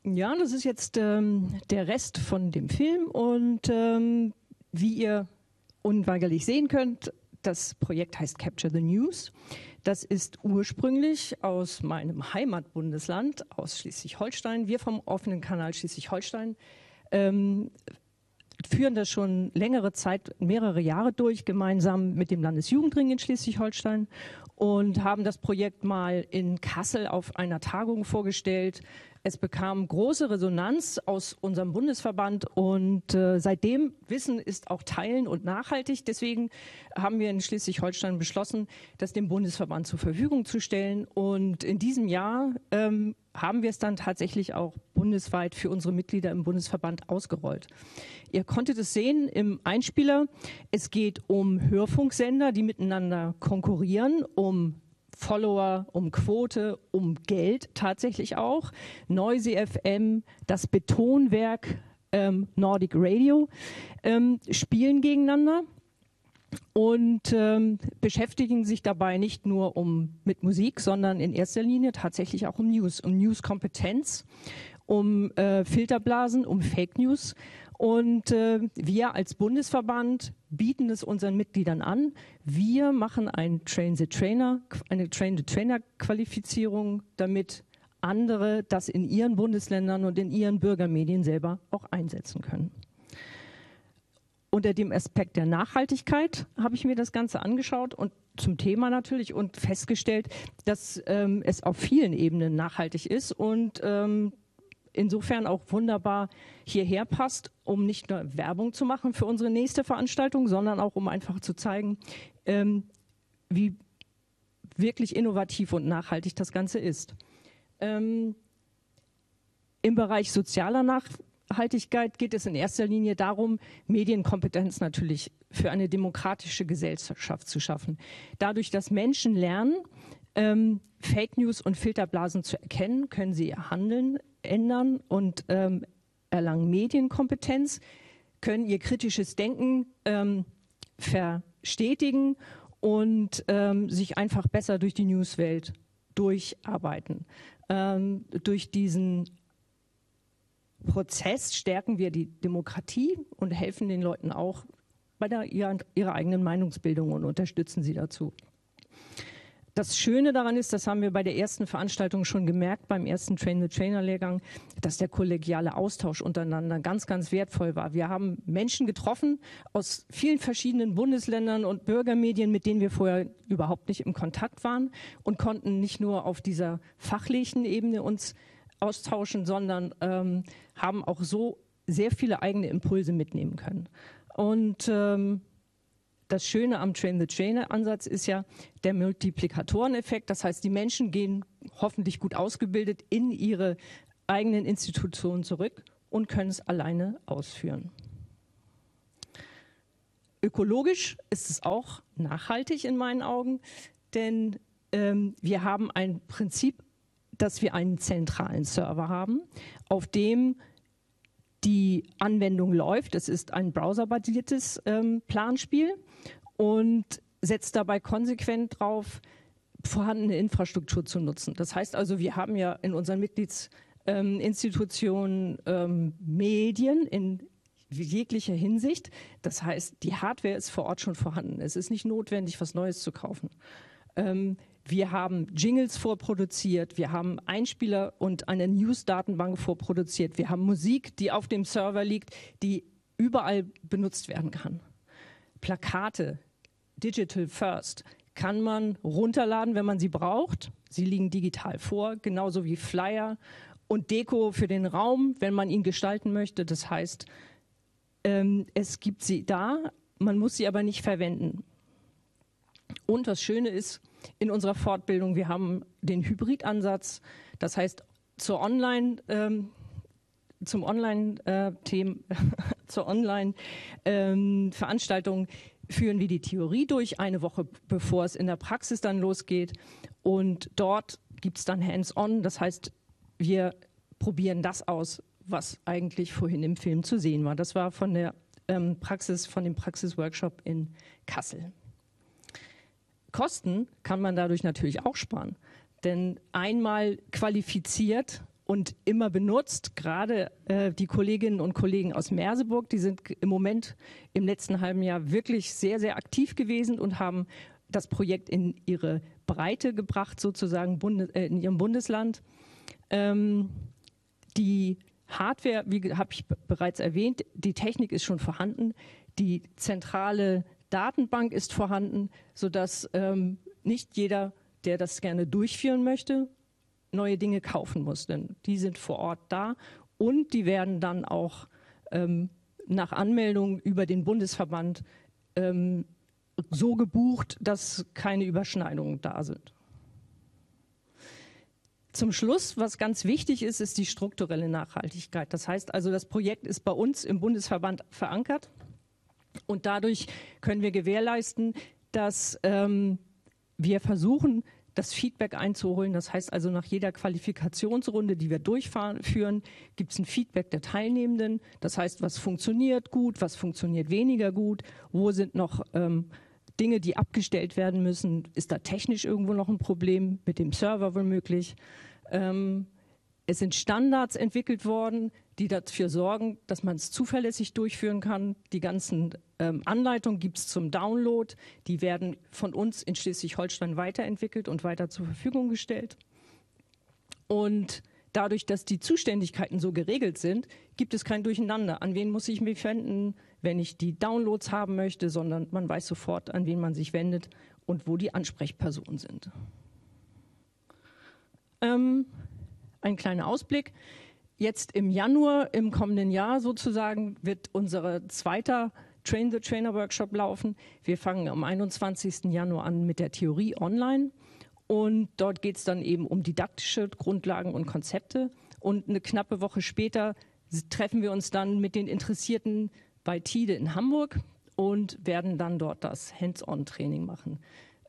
Ja, das ist jetzt der Rest von dem Film und wie ihr unweigerlich sehen könnt, das Projekt heißt Capture the News. Das ist ursprünglich aus meinem Heimatbundesland, aus Schleswig-Holstein. Wir vom offenen Kanal Schleswig-Holstein führen das schon längere Zeit, mehrere Jahre durch, gemeinsam mit dem Landesjugendring in Schleswig-Holstein und haben das Projekt mal in Kassel auf einer Tagung vorgestellt. Es bekam große Resonanz aus unserem Bundesverband und seitdem Wissen ist auch teilen und nachhaltig. Deswegen haben wir in Schleswig-Holstein beschlossen, das dem Bundesverband zur Verfügung zu stellen. Und in diesem Jahr haben wir es dann tatsächlich auch bundesweit für unsere Mitglieder im Bundesverband ausgerollt. Ihr konntet es sehen im Einspieler. Es geht um Hörfunksender, die miteinander konkurrieren, um Follower, um Quote, um Geld tatsächlich auch. Neuse FM, das Betonwerk Nordic Radio spielen gegeneinander und beschäftigen sich dabei nicht nur mit Musik, sondern in erster Linie tatsächlich auch um News-Kompetenz, um Filterblasen, um Fake News. Und wir als Bundesverband bieten es unseren Mitgliedern an. Wir machen eine Train-the-Trainer-Qualifizierung, damit andere das in ihren Bundesländern und in ihren Bürgermedien selber auch einsetzen können. Unter dem Aspekt der Nachhaltigkeit habe ich mir das Ganze angeschaut und zum Thema natürlich und festgestellt, dass es auf vielen Ebenen nachhaltig ist und insofern auch wunderbar hierher passt, um nicht nur Werbung zu machen für unsere nächste Veranstaltung, sondern auch um einfach zu zeigen, wie wirklich innovativ und nachhaltig das Ganze ist. Im Bereich sozialer Nachhaltigkeit geht es in erster Linie darum, Medienkompetenz natürlich für eine demokratische Gesellschaft zu schaffen. Dadurch, dass Menschen lernen, Fake News und Filterblasen zu erkennen, können sie ihr Handeln ändern und erlangen Medienkompetenz, können ihr kritisches Denken verstetigen und sich einfach besser durch die Newswelt durcharbeiten. Durch diesen Prozess stärken wir die Demokratie und helfen den Leuten auch bei ihrer eigenen Meinungsbildung und unterstützen sie dazu. Das Schöne daran ist, das haben wir bei der ersten Veranstaltung schon gemerkt, beim ersten Train-the-Trainer-Lehrgang, dass der kollegiale Austausch untereinander ganz, ganz wertvoll war. Wir haben Menschen getroffen aus vielen verschiedenen Bundesländern und Bürgermedien, mit denen wir vorher überhaupt nicht im Kontakt waren und konnten nicht nur auf dieser fachlichen Ebene uns austauschen, sondern haben auch so sehr viele eigene Impulse mitnehmen können. Und das Schöne am Train-the-Trainer-Ansatz ist ja der Multiplikatoreneffekt. Das heißt, die Menschen gehen hoffentlich gut ausgebildet in ihre eigenen Institutionen zurück und können es alleine ausführen. Ökologisch ist es auch nachhaltig in meinen Augen, denn wir haben ein Prinzip, dass wir einen zentralen Server haben, auf dem die Anwendung läuft. Es ist ein browserbasiertes Planspiel und setzt dabei konsequent drauf, vorhandene Infrastruktur zu nutzen. Das heißt also, wir haben ja in unseren Mitgliedsinstitutionen Medien in jeglicher Hinsicht. Das heißt, die Hardware ist vor Ort schon vorhanden. Es ist nicht notwendig, was Neues zu kaufen. Wir haben Jingles vorproduziert, wir haben Einspieler und eine News-Datenbank vorproduziert, wir haben Musik, die auf dem Server liegt, die überall benutzt werden kann. Plakate, Digital First, kann man runterladen, wenn man sie braucht. Sie liegen digital vor, genauso wie Flyer und Deko für den Raum, wenn man ihn gestalten möchte. Das heißt, es gibt sie da, man muss sie aber nicht verwenden. Und das Schöne ist, in unserer Fortbildung, wir haben den Hybridansatz, das heißt zur Online-Veranstaltung führen wir die Theorie durch, eine Woche bevor es in der Praxis dann losgeht. Und dort gibt es dann Hands-on, das heißt, wir probieren das aus, was eigentlich vorhin im Film zu sehen war. Das war von dem Praxisworkshop in Kassel. Kosten kann man dadurch natürlich auch sparen, denn einmal qualifiziert und immer benutzt. Gerade die Kolleginnen und Kollegen aus Merseburg, die sind im Moment im letzten halben Jahr wirklich sehr, sehr aktiv gewesen und haben das Projekt in ihre Breite gebracht, sozusagen in ihrem Bundesland. Die Hardware, wie habe ich bereits erwähnt, die Technik ist schon vorhanden. Die zentrale Datenbank ist vorhanden, sodass nicht jeder, der das gerne durchführen möchte, neue Dinge kaufen muss. Denn die sind vor Ort da und die werden dann auch nach Anmeldung über den Bundesverband so gebucht, dass keine Überschneidungen da sind. Zum Schluss, was ganz wichtig ist, ist die strukturelle Nachhaltigkeit. Das heißt also, das Projekt ist bei uns im Bundesverband verankert und dadurch können wir gewährleisten, dass wir versuchen, das Feedback einzuholen. Das heißt also, nach jeder Qualifikationsrunde, die wir durchführen, gibt es ein Feedback der Teilnehmenden. Das heißt, was funktioniert gut, was funktioniert weniger gut, wo sind noch Dinge, die abgestellt werden müssen. Ist da technisch irgendwo noch ein Problem mit dem Server womöglich? Es sind Standards entwickelt worden, die dafür sorgen, dass man es zuverlässig durchführen kann. Die ganzen Anleitungen gibt es zum Download. Die werden von uns in Schleswig-Holstein weiterentwickelt und weiter zur Verfügung gestellt. Und dadurch, dass die Zuständigkeiten so geregelt sind, gibt es kein Durcheinander. An wen muss ich mich wenden, wenn ich die Downloads haben möchte, sondern man weiß sofort, an wen man sich wendet und wo die Ansprechpersonen sind. Ein kleiner Ausblick. Jetzt im Januar, im kommenden Jahr sozusagen, wird unser zweiter Train the Trainer Workshop laufen. Wir fangen am 21. Januar an mit der Theorie online. Und dort geht es dann eben um didaktische Grundlagen und Konzepte. Und eine knappe Woche später treffen wir uns dann mit den Interessierten bei TIDE in Hamburg und werden dann dort das Hands-on-Training machen.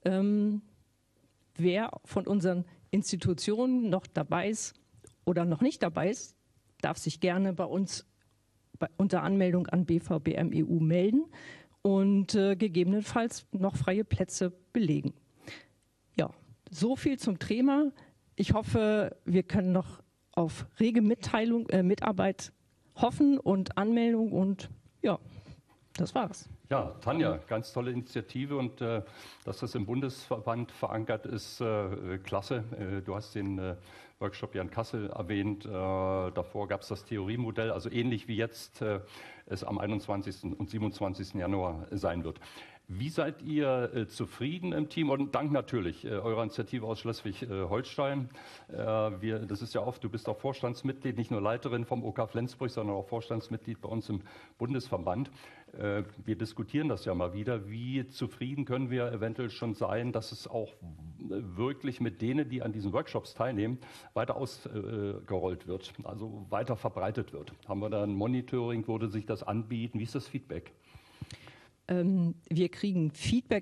Wer von unseren Institutionen noch dabei ist oder noch nicht dabei ist, darf sich gerne bei uns unter Anmeldung an BVBM-EU melden und gegebenenfalls noch freie Plätze belegen. Ja, so viel zum Thema. Ich hoffe, wir können noch auf rege Mitarbeit hoffen und Anmeldung und ja, das war's. Ja, Tanja, ganz tolle Initiative und dass das im Bundesverband verankert ist, klasse. Du hast den Workshop ja in Kassel erwähnt. Davor gab es das Theoriemodell, also ähnlich wie jetzt es am 21. und 27. Januar sein wird. Wie seid ihr zufrieden im Team? Und Dank natürlich eurer Initiative aus Schleswig-Holstein. Das ist ja oft, du bist auch Vorstandsmitglied, nicht nur Leiterin vom OK Flensburg, sondern auch Vorstandsmitglied bei uns im Bundesverband. Wir diskutieren das ja mal wieder. Wie zufrieden können wir eventuell schon sein, dass es auch wirklich mit denen, die an diesen Workshops teilnehmen, weiter ausgerollt wird, also weiter verbreitet wird? Haben wir da ein Monitoring, würde sich das anbieten? Wie ist das Feedback? Wir kriegen Feedback